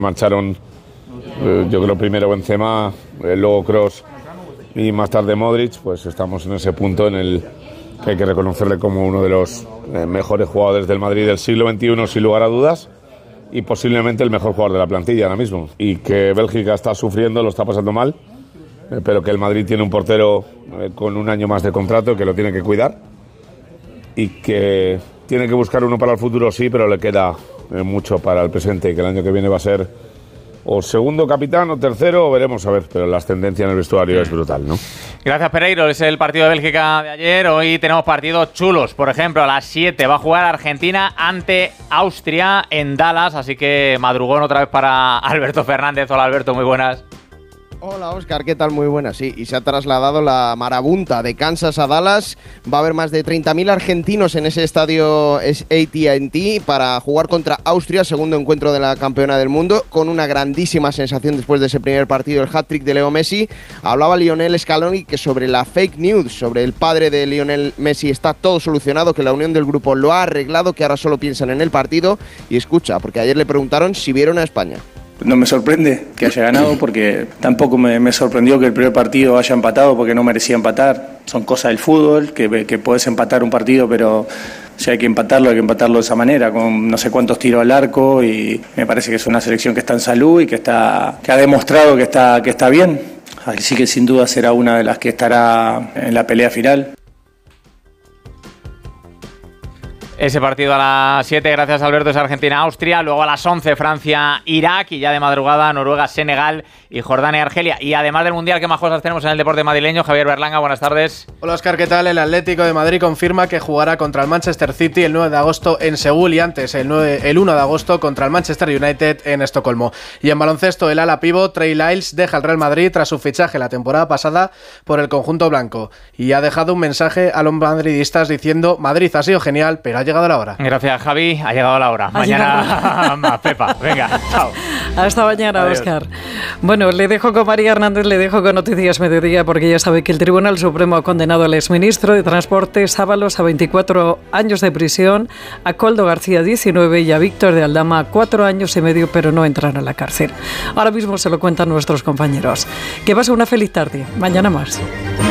Marcharon, yo creo, primero Benzema, luego Kroos y más tarde Modric. Pues estamos en ese punto en el que hay que reconocerle como uno de los mejores jugadores del Madrid del siglo XXI, sin lugar a dudas, y posiblemente el mejor jugador de la plantilla ahora mismo. Y que Bélgica está sufriendo, lo está pasando mal, pero que el Madrid tiene un portero con un año más de contrato que lo tiene que cuidar y que tiene que buscar uno para el futuro, sí, pero le queda mucho para el presente y que el año que viene va a ser o segundo capitán o tercero, o veremos a ver, pero la ascendencia en el vestuario es brutal, ¿no? Gracias, Pereiro. Es el partido de Bélgica de ayer. Hoy tenemos partidos chulos. Por ejemplo, a las 7 va a jugar Argentina ante Austria en Dallas, así que madrugón otra vez para Alberto Fernández. Hola, Alberto, muy buenas. Hola, Óscar, ¿qué tal? Muy buenas, sí. Y se ha trasladado la marabunta de Kansas a Dallas. Va a haber más de 30.000 argentinos en ese estadio AT&T para jugar contra Austria, segundo encuentro de la campeona del mundo, con una grandísima sensación después de ese primer partido, el hat-trick de Leo Messi. Hablaba Lionel Scaloni que sobre la fake news, sobre el padre de Lionel Messi, está todo solucionado, que la unión del grupo lo ha arreglado, que ahora solo piensan en el partido. Y escucha, porque ayer le preguntaron si vieron a España. No me sorprende que haya ganado, porque tampoco me sorprendió que el primer partido haya empatado, porque no merecía empatar. Son cosas del fútbol, que puedes empatar un partido, pero si hay que empatarlo de esa manera, con no sé cuántos tiros al arco, y me parece que es una selección que está en salud y que ha demostrado que está bien. Así que sin duda será una de las que estará en la pelea final. Ese partido a las 7, gracias Alberto, es Argentina-Austria. Luego a las 11, Francia-Irak. Y ya de madrugada, Noruega-Senegal y Jordania-Argelia. Y además del Mundial, ¿qué más cosas tenemos en el deporte madrileño? Javier Berlanga, buenas tardes. Hola, Óscar, ¿qué tal? El Atlético de Madrid confirma que jugará contra el Manchester City el 9 de agosto en Seúl y antes el 1 de agosto contra el Manchester United en Estocolmo. Y en baloncesto, el ala pívot Trey Lyles deja el Real Madrid tras su fichaje la temporada pasada por el conjunto blanco. Y ha dejado un mensaje a los madridistas diciendo: Madrid ha sido genial, pero ha llegado la hora. Gracias, Javi. Ha llegado la hora. Mañana más, Pepa. Venga, chao. Hasta mañana, Óscar. Bueno, le dejo con María Hernández, le dejo con Noticias Mediodía, porque ya sabe que el Tribunal Supremo ha condenado al exministro de Transportes Ábalos a 24 años de prisión, a Koldo García 19 y a Víctor de Aldama 4 años y medio, pero no entraron a la cárcel. Ahora mismo se lo cuentan nuestros compañeros. Que pase una feliz tarde. Mañana más.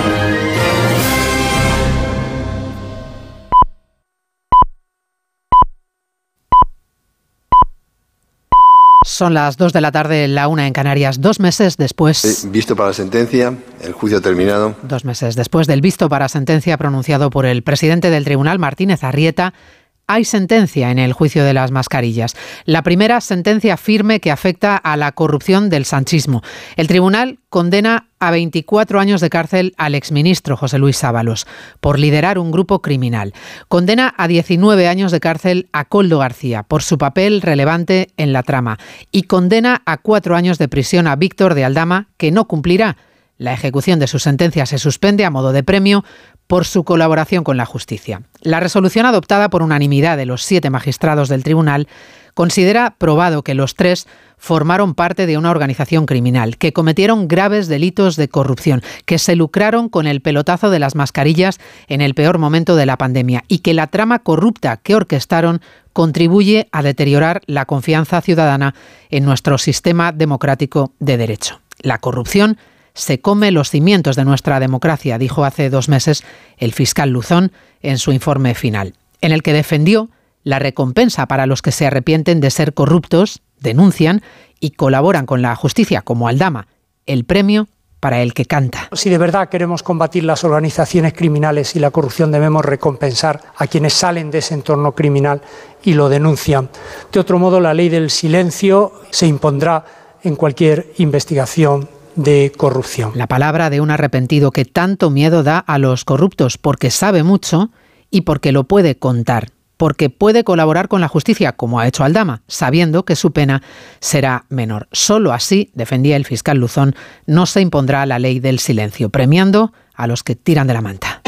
Son las 2 de la tarde, la 1 en Canarias. 2 meses después... Visto para la sentencia, el juicio ha terminado. 2 meses después del visto para sentencia pronunciado por el presidente del tribunal, Martínez Arrieta, hay sentencia en el juicio de las mascarillas. La primera sentencia firme que afecta a la corrupción del sanchismo. El tribunal condena a 24 años de cárcel al exministro José Luis Ábalos por liderar un grupo criminal. Condena a 19 años de cárcel a Koldo García por su papel relevante en la trama. Y condena a 4 años de prisión a Víctor de Aldama, que no cumplirá. La ejecución de su sentencia se suspende a modo de premio por su colaboración con la justicia. La resolución adoptada por unanimidad de los 7 magistrados del tribunal considera probado que los 3 formaron parte de una organización criminal, que cometieron graves delitos de corrupción, que se lucraron con el pelotazo de las mascarillas en el peor momento de la pandemia y que la trama corrupta que orquestaron contribuye a deteriorar la confianza ciudadana en nuestro sistema democrático de derecho. La corrupción se come los cimientos de nuestra democracia, dijo hace 2 meses el fiscal Luzón en su informe final, en el que defendió la recompensa para los que se arrepienten de ser corruptos, denuncian y colaboran con la justicia, como Aldama, el premio para el que canta. Si de verdad queremos combatir las organizaciones criminales y la corrupción, debemos recompensar a quienes salen de ese entorno criminal y lo denuncian. De otro modo, la ley del silencio se impondrá en cualquier investigación de corrupción. La palabra de un arrepentido que tanto miedo da a los corruptos, porque sabe mucho y porque lo puede contar, porque puede colaborar con la justicia, como ha hecho Aldama, sabiendo que su pena será menor. Solo así, defendía el fiscal Luzón, no se impondrá la ley del silencio, premiando a los que tiran de la manta.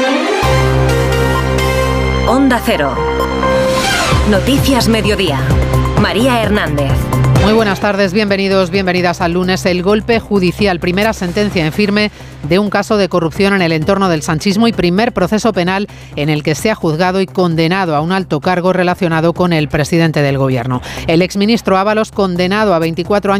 Onda Cero. Noticias Mediodía. María Hernández. Muy buenas tardes, bienvenidos, bienvenidas al lunes. El golpe judicial, primera sentencia en firme de un caso de corrupción en el entorno del sanchismo y primer proceso penal en el que se ha juzgado y condenado a un alto cargo relacionado con el presidente del gobierno. El exministro Ábalos, condenado a 24 años